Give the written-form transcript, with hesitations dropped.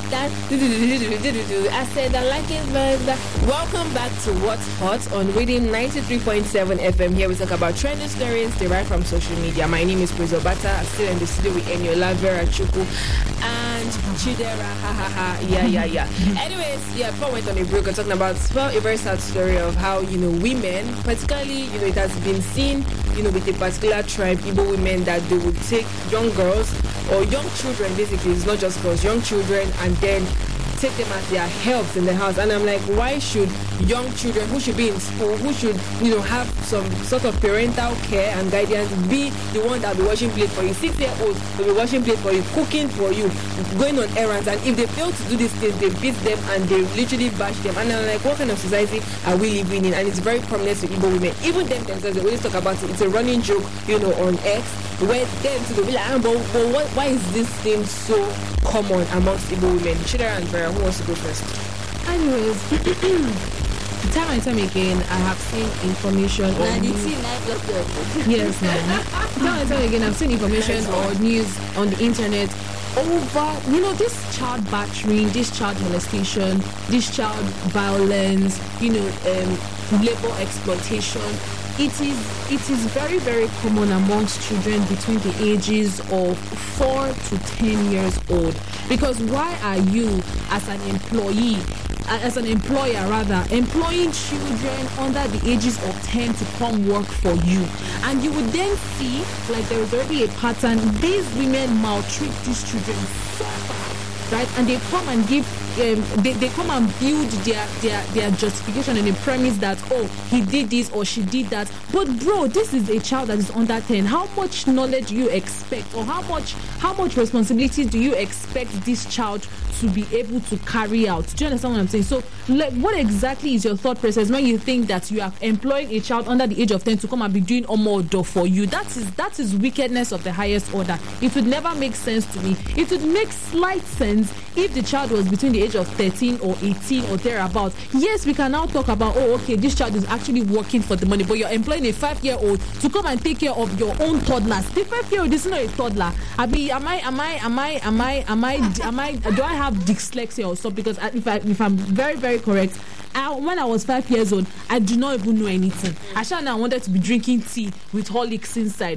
that. I said I like it, but welcome back to What's Hot on Rhythm 93.7 FM. Here we talk about trending stories derived from social media. My name is Prizo Bata. I'm still in the studio with Eniola, Vera Chukwu, and Chidera. Yeah. Anyways, before we went on a break, we're talking about a very sad story of how, women, particularly, it has been seen, with a particular tribe, Igbo women, that they would take young girls or young children, basically, it's not just girls, young children, and then take them as their helps in the house. And I'm like, why should young children who should be in school, who should, have some sort of parental care and guidance, be the one that will be washing plate for you? 6-year-olds will be washing plate for you, cooking for you, going on errands. And if they fail to do these things, they beat them and they literally bash them. And I'm like, what kind of society are we living in? And it's very prominent with Igbo women. Even them themselves, they always talk about it. It's a running joke, on X, where them to be like, but why is this thing so common amongst Igbo women? Chidera and Vera, who wants to go first? Anyways, time and time again, I have seen information on news. Yes, ma'am. Time and time again, I've seen information or news on the internet over, this child battering, this child molestation, this child violence, labor exploitation. It is very, very common amongst children between the ages of 4 to 10 years old. Because why are you, as an employer, employing children under the ages of 10 to come work for you? And you would then see, like, there is already a pattern. These women maltreat these children so bad, right? And they come and give they come and build their justification in the premise that, oh, he did this or she did that. But bro, this is a child that is under 10. How much knowledge do you expect, or how much responsibility do you expect this child to be able to carry out? Do you understand what I'm saying? So, like, what exactly is your thought process when you think that you are employing a child under the age of 10 to come and be doing omodo for you? That is wickedness of the highest order. It would never make sense to me. It would make slight sense if the child was between the age of 13 or 18 or thereabouts. Yes, we can now talk about, this child is actually working for the money, but you're employing a 5-year-old to come and take care of your own toddlers. The 5-year-old is not a toddler. I mean, do I have dyslexia or something? Because if I'm very, very correct, when I was 5 years old, I do not even know anything. I wanted to be drinking tea with Horlicks inside.